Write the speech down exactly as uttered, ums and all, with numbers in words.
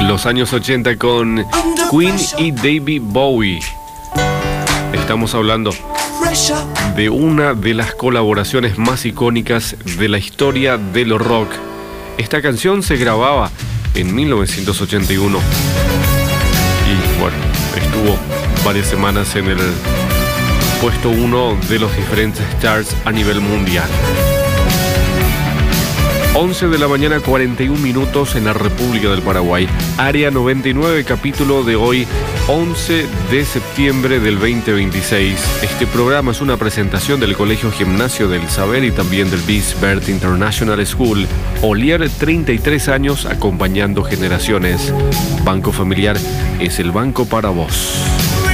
Los años ochenta con Queen y David Bowie. Estamos hablando de una de las colaboraciones más icónicas de la historia del rock. Esta canción se grababa en mil novecientos ochenta y uno y bueno, estuvo varias semanas en el puesto uno de los diferentes charts a nivel mundial. once de la mañana, cuarenta y un minutos en la República del Paraguay. Área noventa y nueve, capítulo de hoy, once de septiembre del veinte veintiséis. Este programa es una presentación del Colegio Gimnasio del Saber y también del Bisbert International School. Olier, treinta y tres años, acompañando generaciones. Banco Familiar es el banco para vos.